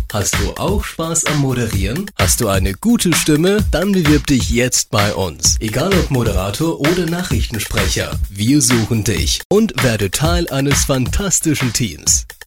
Hast du auch Spaß am Moderieren? Hast du eine gute Stimme? Dann bewirb dich jetzt bei uns. Egal ob Moderator oder Nachrichtensprecher, wir suchen dich und werde Teil eines fantastischen Teams.